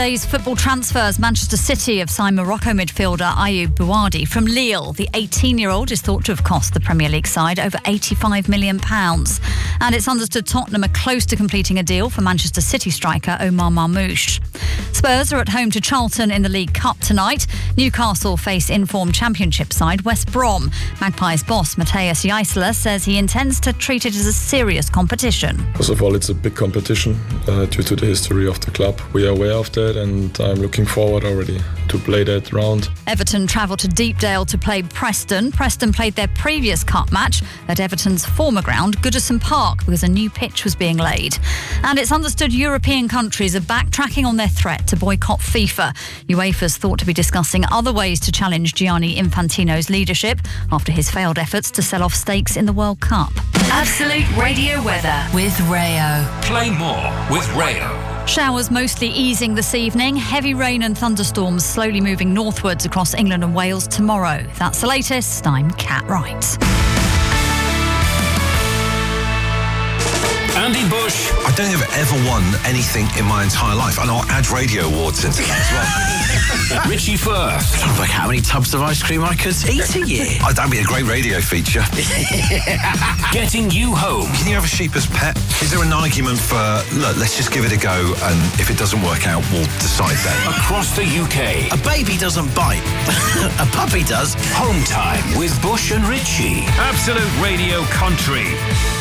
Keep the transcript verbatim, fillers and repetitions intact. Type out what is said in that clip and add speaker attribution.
Speaker 1: Today's football transfers. Manchester City have signed Morocco midfielder Ayoub Bouadi from Lille. The eighteen-year-old is thought to have cost the Premier League side over eighty-five million pounds. And it's understood Tottenham are close to completing a deal for Manchester City striker Omar Marmoush. Spurs are at home to Charlton in the League Cup tonight. Newcastle face informed Championship side West Brom. Magpies boss Matthias Jaisler says he intends to treat it as a serious competition.
Speaker 2: First of all, it's a big competition uh, due to the history of the club. We are aware of that, and I'm looking forward already to play that round.
Speaker 1: Everton travel to Deepdale to play Preston. Preston played their previous cup match at Everton's former ground, Goodison Park, because a new pitch was being laid. And it's understood European countries are backtracking on their threat to boycott FIFA. UEFA's thought to be discussing other ways to challenge Gianni Infantino's leadership after his failed efforts to sell off stakes in the World Cup.
Speaker 3: Absolute Radio weather with Rayo.
Speaker 4: Play more with Rayo.
Speaker 1: Showers mostly easing this evening. Heavy rain and thunderstorms slowly moving northwards across England and Wales tomorrow. That's the latest. I'm Kat Wright.
Speaker 4: Andy Bush.
Speaker 5: I don't think I've ever won anything in my entire life. And I'll add radio awards into that as well.
Speaker 4: Richie Firth.
Speaker 6: Trying to work out how many tubs of ice cream I could eat a year.
Speaker 5: Oh, that'd be a great radio feature.
Speaker 4: Getting you home.
Speaker 5: Can you have a sheep as pet? Is there an argument for, look, let's just give it a go, and if it doesn't work out, we'll decide then?
Speaker 4: Across the U K.
Speaker 6: A baby doesn't bite. A puppy does.
Speaker 4: Home time with Bush and Richie. Absolute Radio Country.